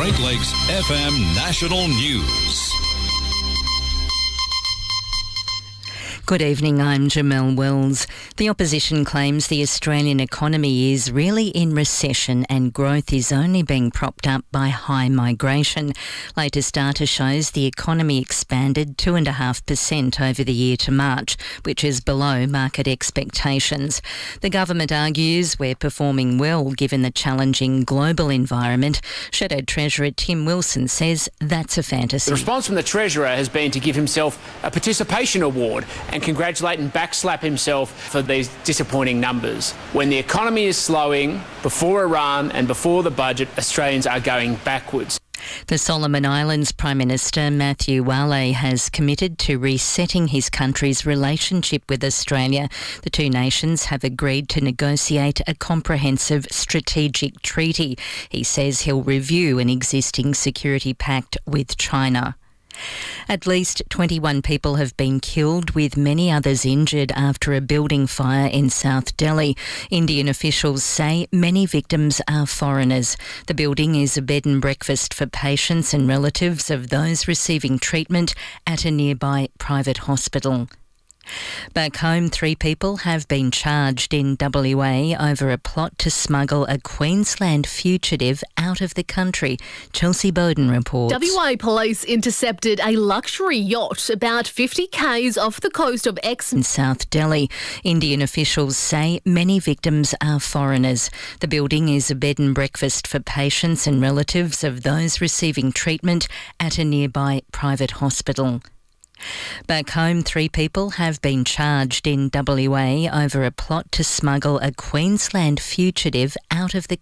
Great Lakes FM National News. Good evening, I'm Jamelle Wells. The opposition claims the Australian economy is really in recession and growth is only being propped up by high migration. Latest data shows the economy expanded 2.5% over the year to March, which is below market expectations. The government argues we're performing well given the challenging global environment. Shadow Treasurer Tim Wilson says that's a fantasy. The response from the Treasurer has been to give himself a participation award and congratulate and backslap himself for these disappointing numbers. When the economy is slowing, before Iran and before the budget, Australians are going backwards. The Solomon Islands Prime Minister Matthew Wale has committed to resetting his country's relationship with Australia. The two nations have agreed to negotiate a comprehensive strategic treaty. He says he'll review an existing security pact with China. At least 21 people have been killed, with many others injured after a building fire in South Delhi. Indian officials say many victims are foreigners. The building is a bed and breakfast for patients and relatives of those receiving treatment at a nearby private hospital. Back home, 3 people have been charged in WA over a plot to smuggle a Queensland fugitive out of the country. Chelsea Bowden reports. WA police intercepted a luxury yacht about 50 k's off the coast of in South Delhi. Indian officials say many victims are foreigners. The building is a bed and breakfast for patients and relatives of those receiving treatment at a nearby private hospital. Back home, 3 people have been charged in WA over a plot to smuggle a Queensland fugitive out of the